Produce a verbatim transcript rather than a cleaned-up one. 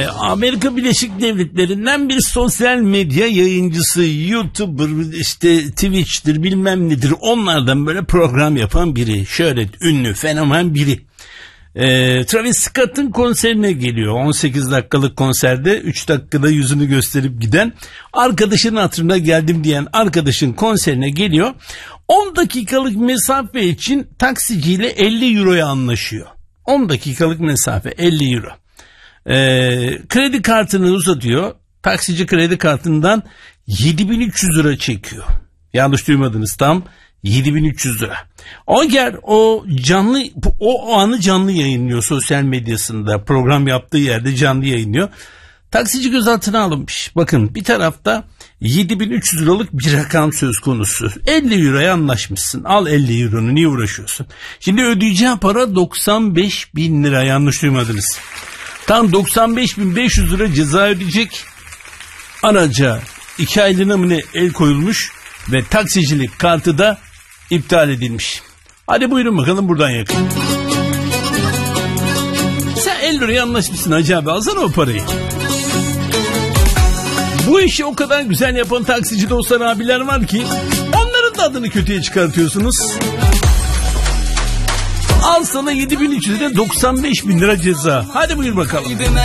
Ee, Amerika Birleşik Devletleri'nden bir sosyal medya yayıncısı, YouTuber, işte Twitch'tir bilmem nedir, onlardan böyle program yapan biri. Şöyle ünlü, fenomen biri. Ee, Travis Scott'ın konserine geliyor. on sekiz dakikalık konserde üç dakikada yüzünü gösterip giden, arkadaşının hatırına geldim diyen arkadaşın konserine geliyor. on dakikalık mesafe için taksiciyle elli euroya anlaşıyor. on dakikalık mesafe elli euro. Ee, kredi kartını uzatıyor. Taksici kredi kartından yedi bin üç yüz lira çekiyor. Yanlış duymadınız, tam yedi bin üç yüz lira. O yer o canlı o, o anı canlı yayınlıyor sosyal medyasında. Program yaptığı yerde canlı yayınlıyor. Taksici gözaltına alınmış. Bakın, bir tarafta yedi bin üç yüz liralık bir rakam söz konusu. elli euroya anlaşmışsın. Al elli euronu, niye uğraşıyorsun? Şimdi ödeyeceğin para doksan beş bin lira. Yanlış duymadınız. Tam doksan beş bin beş yüz lira ceza ödeyecek. Araca iki aylığına mı ne el koyulmuş ve taksicilik kartı da iptal edilmiş. Hadi buyurun bakalım buradan yakın. Sen elli liraya anlaşmışsın Hacı abi, alsana o parayı. Bu işi o kadar güzel yapan taksici dostlar, abiler var ki onların da adını kötüye çıkartıyorsunuz. Al sana yedi bin üç yüz lira, doksan beş bin lira ceza. Hadi buyur bakalım.